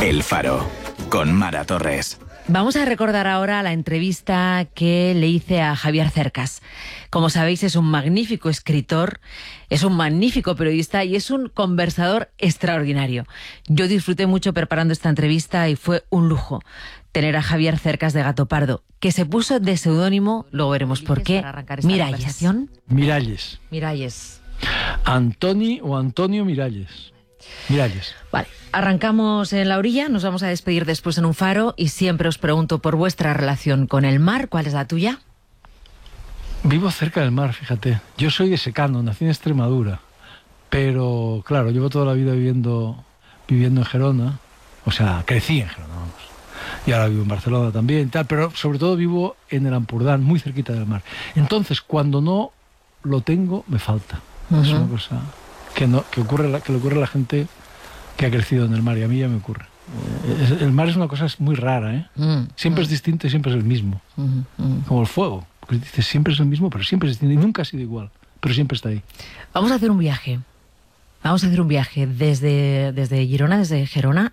El Faro, con Mara Torres. Vamos a recordar ahora la entrevista que le hice a Javier Cercas. Como sabéis, es un magnífico escritor, es un magnífico periodista y es un conversador extraordinario. Yo disfruté mucho preparando esta entrevista y fue un lujo tener a Javier Cercas de Gato Pardo, que se puso de seudónimo, luego veremos por qué, Miralles. Miralles. Miralles. Antoni o Antonio Miralles. Miralles. Vale, arrancamos en la orilla, nos vamos a despedir después en un faro y siempre os pregunto por vuestra relación con el mar. ¿Cuál es la tuya? Vivo cerca del mar, fíjate. Yo soy de Secano, nací en Extremadura, pero claro, llevo toda la vida viviendo en Gerona, o sea, crecí en Gerona, vamos. Y ahora vivo en Barcelona también, tal, pero sobre todo vivo en el Ampurdán, muy cerquita del mar. Entonces, cuando no lo tengo, me falta. Es una cosa que le ocurre a la gente que ha crecido en el mar, y a mí ya me ocurre. El mar es una cosa muy rara, ¿eh? Siempre es distinto y siempre es el mismo. Como el fuego, porque dices siempre es el mismo, pero siempre es distinto y nunca ha sido igual, pero siempre está ahí. Vamos a hacer un viaje. Vamos a hacer un viaje desde Girona, desde Gerona,